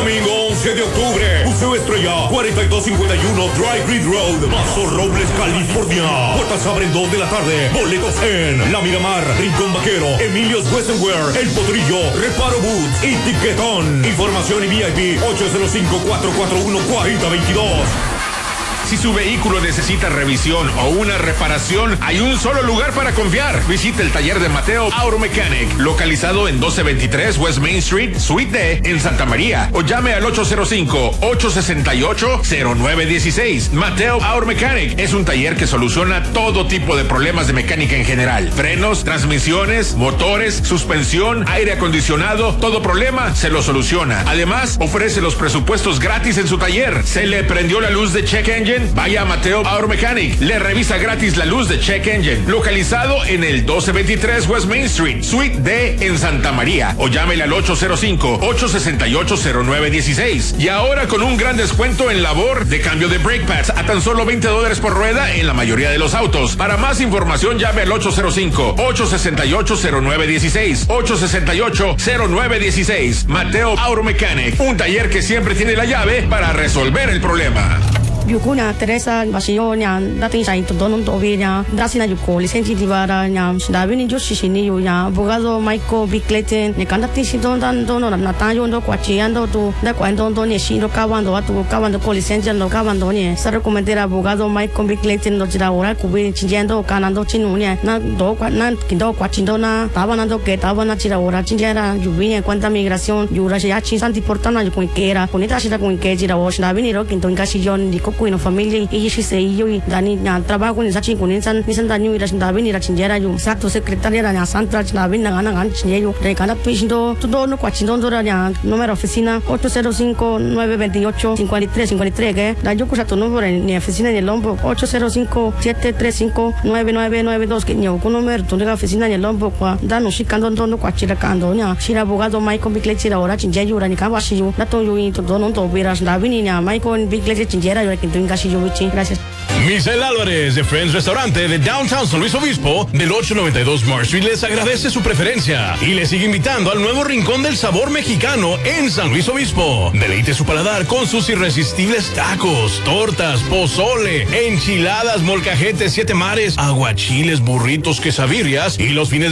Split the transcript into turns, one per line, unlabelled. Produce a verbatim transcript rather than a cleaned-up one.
domingo once de octubre, Museo Estrella, cuarenta y dos cincuenta y uno Dry Creek Road, Paso Robles, California. Puertas abren dos de la tarde. Boletos en La Miramar, Rincón Vaquero, Emilio's Western Wear, El Potrillo, Reparo Boots y Tiquetón. Información y V I P ocho cero cinco, cuatro cuatro uno, cuatro cero dos dos.
Si su vehículo necesita revisión o una reparación, hay un solo lugar para confiar. Visite el taller de Mateo Auto Mechanic, localizado en doce veintitrés West Main Street, Suite D, en Santa María. O llame al ocho cero cinco, ocho seis ocho, cero nueve uno seis. Mateo Auto Mechanic es un taller que soluciona todo tipo de problemas de mecánica en general. Frenos, transmisiones, motores, suspensión, aire acondicionado, todo problema se lo soluciona. Además, ofrece los presupuestos gratis en su taller. ¿Se le prendió la luz de check engine? Vaya a Mateo Auto Mechanic. Le revisa gratis la luz de check engine. Localizado en el doce veintitrés West Main Street, Suite D, en Santa María. O llámele al ocho cero cinco, ocho seis ocho, cero nueve uno seis. Y ahora con un gran descuento en labor de cambio de brake pads a tan solo veinte dólares por rueda en la mayoría de los autos. Para más información llame al ocho cero cinco, ocho seis ocho, cero nueve uno seis. ocho seis ocho, cero nueve uno seis. Mateo Auto Mechanic, un taller que siempre tiene la llave para resolver el problema.
Yukunya Teresa Basionya, dating sa ito doon tobinya, dasi na yuko, lisensi di bara nya, dabi ni Josh sini yu nya, abogado Michael Bickleten, ne kanda tisi don dan don na natayo ndo kwa chiando tu, da kwa don don ne shiro kawando atu kawando ko lisensi ndo kawando ne, sa recomendar abogado Michael Bickleten ndo jira ora kubi chinjendo kanando chinunya, na do kwa na kindo kwa chindo na, taba na do ke taba na jira ora chinjera yubinya cuenta migración, yura ya chinsan portana yu con kera, ponita shida con ke jira wash, dabi ni ro kinto ingasiyon di kuino familia y si se yo y dani na trabajo ni sachi kunin san ni san dani ira sinda ni ra chinjera yo exacto secretaria na santa na bin na na chinjero de cada piso todo no cuachindo dora ya número oficina ocho cero cinco, nueve dos ocho, cinco tres cinco tres que da yo cosa tu número en oficina en el Lombo ocho cero cinco, siete tres cinco, nueve nueve nueve dos que yo con número tu oficina en el Lombo kwa da no shikando no cuachira kando nya shira abogado Michael Bickleten ahora chinjero ra ni ka washi yo da to yo y todo no to viras da bin ni Michael Bickleten chinjera yo que gracias.
Misael Álvarez de Friends Restaurante de Downtown San Luis Obispo del ocho noventa y dos Mark Street les agradece su preferencia y les sigue invitando al nuevo Rincón del Sabor Mexicano en San Luis Obispo. Deleite su paladar con sus irresistibles tacos, tortas, pozole, enchiladas, molcajetes, siete mares, aguachiles, burritos, quesadillas y los fines